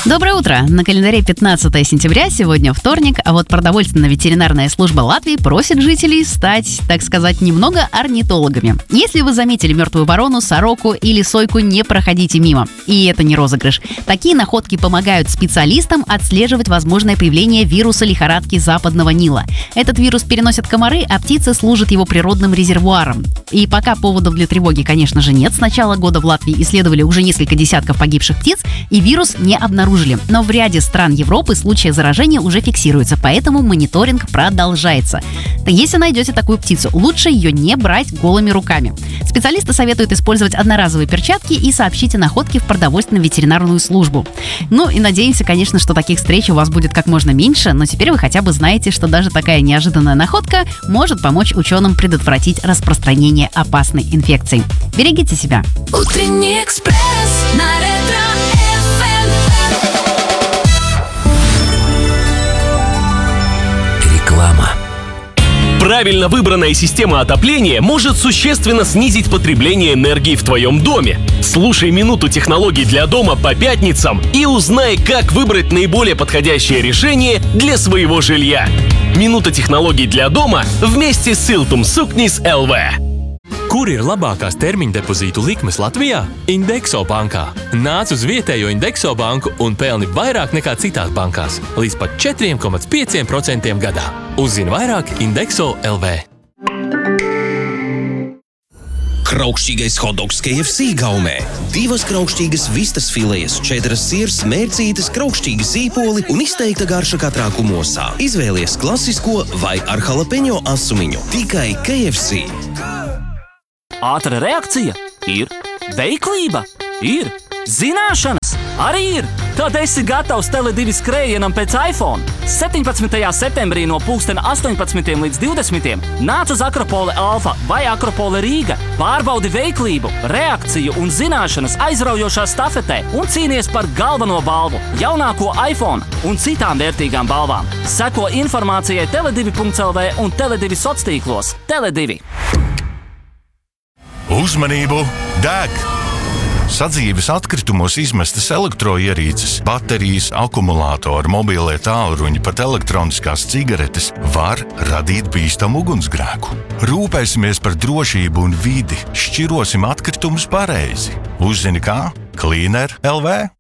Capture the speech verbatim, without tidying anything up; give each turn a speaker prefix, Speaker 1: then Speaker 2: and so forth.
Speaker 1: Доброе утро! На календаре пятнадцатое сентября, сегодня вторник, а вот продовольственная ветеринарная служба Латвии просит жителей стать, так сказать, немного орнитологами. Если вы заметили мертвую ворону, сороку или сойку, не проходите мимо. И это не розыгрыш. Такие находки помогают специалистам отслеживать возможное появление вируса лихорадки Западного Нила. Этот вирус переносят комары, а птицы служат его природным резервуаром. И пока поводов для тревоги, конечно же, нет. С начала года в Латвии исследовали уже несколько десятков погибших птиц, и вирус не обнаружили. Но в ряде стран Европы случаи заражения уже фиксируются, поэтому мониторинг продолжается. Если найдете такую птицу, лучше ее не брать голыми руками. Специалисты советуют использовать одноразовые перчатки и сообщите находки в продовольственную ветеринарную службу. Ну и надеемся, конечно, что таких встреч у вас будет как можно меньше, но теперь вы хотя бы знаете, что даже такая неожиданная находка может помочь ученым предотвратить распространение опасной инфекции. Берегите себя!
Speaker 2: Утренний экспресс на Ретро эф эм.
Speaker 3: Реклама. Правильно выбранная система отопления может существенно снизить потребление энергии в твоем доме. Слушай «Минуту технологий для дома» по пятницам и узнай, как выбрать наиболее подходящее решение для своего жилья. «Минута технологий для дома» вместе с Siltum Suknis эл ви.
Speaker 4: Kur ir labākās termiņa depozītu likmes Latvijā? Indexo bankā. Nāc uz vietējo Indexo banku un pelni vairāk nekā citās bankās, līdz pat četri komats pieci procenti gadā. Uzzini vairāk Indexo эл ви.
Speaker 5: Kraukšķīgais hotdogs K F C gaumē. Divas kraukšķīgas vistas filejas, četras sirs, mērcītes, kraukšķīgi zīpoli un izteikta garša katrā kumosā. Izvēlies klasisko vai ar jalapeņo asumiņu. Tikai K F C.
Speaker 6: Ātra reakcija ir, veiklība ir, zināšanas arī ir. Tad esi gatavs Tele divi skrējienam pēc iPhone. septiņpadsmitajā septembrī no pulkstena astoņpadsmitiem līdz divdesmitiem nāc uz Akropole Alfa vai Akropole Rīga. Pārbaudi veiklību, reakciju un zināšanas aizraujošā stafetē un cīnies par galveno balvu, jaunāko iPhone un citām vērtīgām balvām. Seko informācijai tele divi punkts el vē un Tele divi soctīklos. Tele divi.
Speaker 7: Uzmanību! Deg! Sadzīves atkritumos izmestas elektroierīces, baterijas, akumulātori, mobilie tālruņi, pat elektroniskās cigaretes var radīt bīstamu ugunsgrēku. Rūpēsimies par drošību un vidi, šķirosim atkritumus pareizi. Uzzini kā? Cleaner эл vē.